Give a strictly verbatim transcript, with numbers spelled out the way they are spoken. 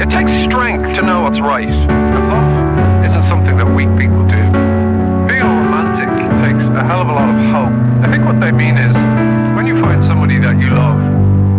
It takes strength to know what's right. And love isn't something that weak people do. Being romantic takes a hell of a lot of hope. I think what they mean is, when you find somebody that you love,